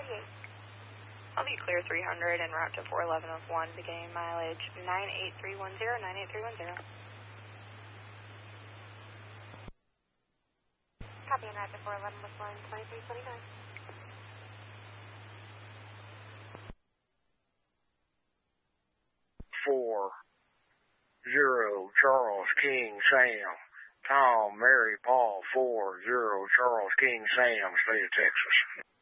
I'll be clear 300 en route to 411 of 1, beginning mileage 98310, 98310. Copy en route to 411 with 1, 2329. 40 Charles King Sam. Tom, Mary, Paul, 40 Charles King Sam, State of Texas.